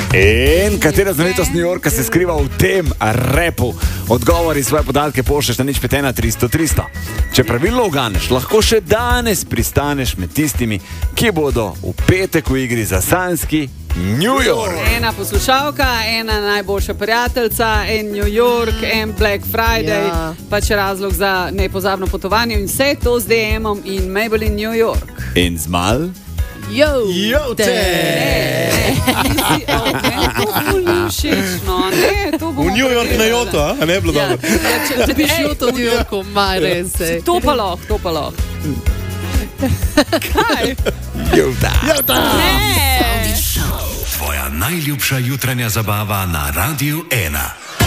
In katera znamenitost New Yorka se skriva v tem repu? Odgovori svoje podatke pošlješ na 051 300 300. Če pravilno uganeš, lahko še danes pristaneš med tistimi, ki bodo v petek v igri za sanjski New York. Ena poslušalka, ena najboljša prijateljica, en New York, en Black Friday, pač razlog za nepozabno potovanje in vse to z DM-om in Maybelline New York. In zmal? Jo, te! V New York na joto, a ne bilo dobro? Če bi šel to v New Yorku, maj res. To pa lahko. Kaj? Jota! Tvoja najljubša jutranja zabava na Radiu 1.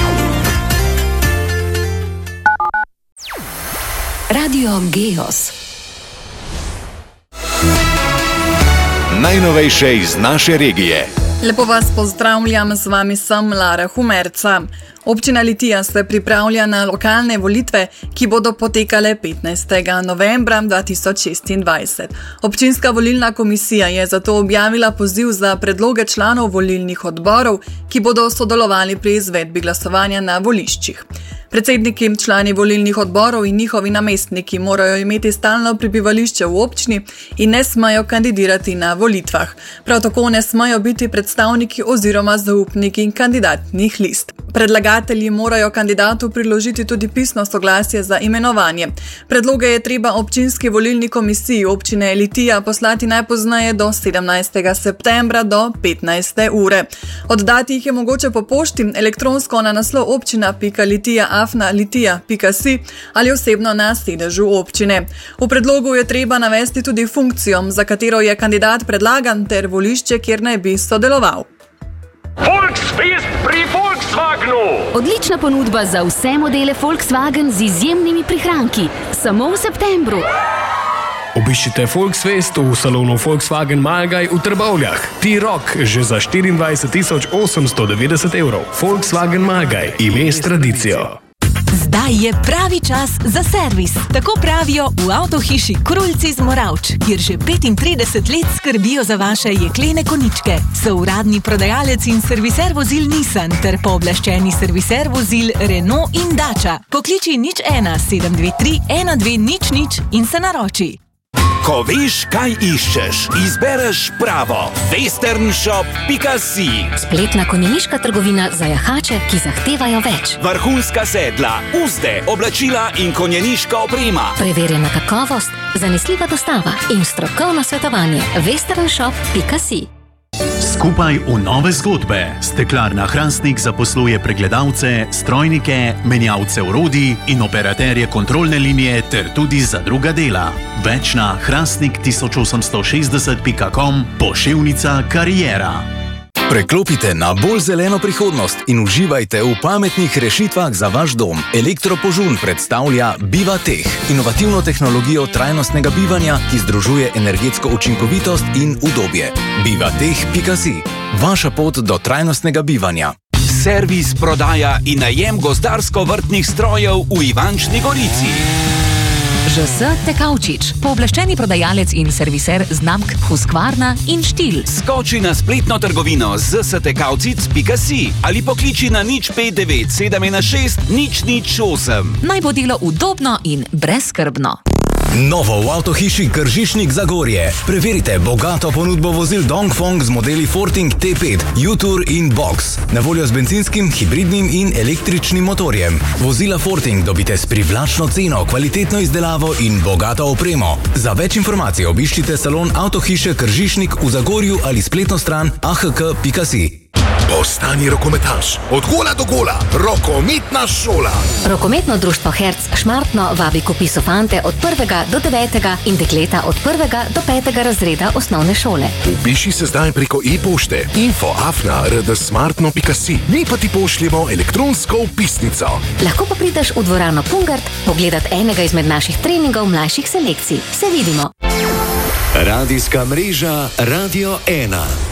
Radio Geos. Najnovejše iz naše regije. Lepo vas pozdravljam, z vami sem Lara Humerca. Občina Litija se pripravlja na lokalne volitve, ki bodo potekale 15. novembra 2026. Občinska volilna komisija je zato objavila poziv za predloge članov volilnih odborov, ki bodo sodelovali pri izvedbi glasovanja na voliščih. Predsedniki, člani volilnih odborov in njihovi namestniki morajo imeti stalno prebivališče v občini in ne smejo kandidirati na volitvah. Prav tako ne smejo biti predstavniki oziroma zaupniki kandidatnih list. Predlagatelji morajo kandidatu priložiti tudi pisno soglasje za imenovanje. Predloge je treba občinski volilni komisiji občine Litija poslati najpozneje do 17. septembra do 15. ure. Oddati jih je mogoče po pošti, elektronsko na naslov občina@litija.si ali osebno na sedežu občine. V predlogu je treba navesti tudi funkcijo, za katero je kandidat predlagan, ter volišče, kjer naj bi sodeloval. Volksfest pri Volkswagenu! Odlična ponudba za vse modele Volkswagen z izjemnimi prihranki. Samo v septembru. Obiščite Volksfest v salonu Volkswagen Malgaj v Trbovljah. T-Roc že za 24.890 evrov. Volkswagen Malgaj, ime s tradicijo. Zdaj je pravi čas za servis. Tako pravijo v avtohiši Krulci iz Moravč, kjer že 35 let skrbijo za vaše jeklene koničke. So uradni prodajalec in serviser vozil Nissan ter pooblaščeni serviser vozil Renault in Dacia. Pokliči 01 723 1200 in se naroči. Ko veš, kaj iščeš, izbereš pravo. Westernshop.si. Spletna konjeniška trgovina za jahače, ki zahtevajo več. Vrhunska sedla, uzde, oblačila in konjeniška oprema. Preverjena kakovost, zanesljiva dostava in strokovno svetovanje. Westernshop.si. Skupaj v nove zgodbe. Steklarna Hrastnik zaposluje pregledalce, strojnike, menjalce orodij in operaterje kontrolne linije ter tudi za druga dela. Več na hrastnik1860.com, poševnica kariera. Preklopite na bolj zeleno prihodnost in uživajte v pametnih rešitvah za vaš dom. Elektropožun predstavlja BivaTech, inovativno tehnologijo trajnostnega bivanja, ki združuje energetsko učinkovitost in udobje. BivaTech.si. Vaša pot do trajnostnega bivanja. Servis, prodaja in najem gozdarsko-vrtnih strojev v Ivančni Gorici. ŽS Tekavčič, pooblaščeni prodajalec in serviser znamk Husqvarna in Štil. Skoči na spletno trgovino zstekavcic.si ali pokliči na 059 716 008. Naj bo delo udobno in brezskrbno. Novo v avtohiši Kržišnik Zagorje. Preverite bogato ponudbo vozil Dongfeng z modeli Forting T5, U-Tour in Box. Na voljo z benzinskim, hibridnim in električnim motorjem. Vozila Forting dobite s privlačno ceno, kvalitetno izdelavo in bogato opremo. Za več informacij obiščite salon avtohiše Kržišnik v Zagorju ali spletno stran ahk.si. Postani rokometaš. Od gola do gola. Rokometna šola. Rokometno društvo Herc Šmartno vabi k vpisu fante od 1. do 9. in dekleta od 1. do 5. razreda osnovne šole. Vpiši se zdaj preko e-pošte info@rdsmartno.si. Mi pa ti pošljemo elektronsko vpisnico. Lahko pa prideš v dvorano Pungart pogledat enega izmed naših treningov mlajših selekcij. Se vidimo. Radijska mreža Radio 1.